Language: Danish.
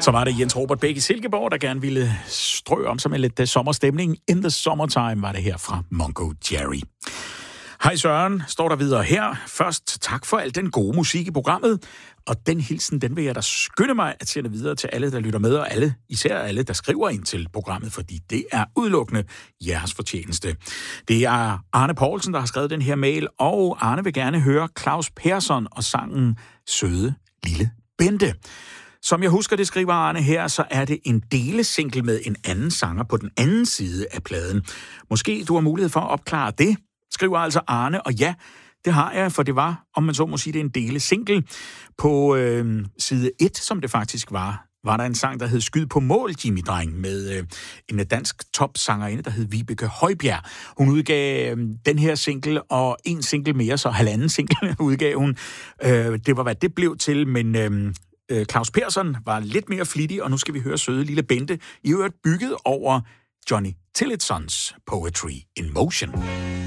Så var det Jens Robert Bæk i Silkeborg, der gerne ville strø om sig med lidt sommerstemning. In the Summertime var det her fra Mungo Jerry. Hej Søren, står der videre her. Først tak for al den gode musik i programmet. Og den hilsen, den vil jeg da skynde mig at sende videre til alle, der lytter med, og især alle, der skriver ind til programmet, fordi det er udelukkende jeres fortjeneste. Det er Arne Poulsen, der har skrevet den her mail, og Arne vil gerne høre Claus Persson og sangen Søde Lille Bente. Som jeg husker det, skriver Arne her, så er det en delesingle med en anden sanger på den anden side af pladen. Måske du har mulighed for at opklare det, skriver altså Arne, og ja, det har jeg, for det var, om man så må sige, det er en delesingle. På side 1, som det faktisk var der en sang, der hed Skyd på mål, Jimmy Dreng, med en dansk topsangerinde, der hed Vibeke Højbjerg. Hun udgav den her single, og en single mere, så halvanden single udgav hun. Det var, hvad det blev til, men Claus Persson var lidt mere flittig, og nu skal vi høre Søde Lille Bente, i øvrigt bygget over Johnny Tillitsons Poetry in Motion.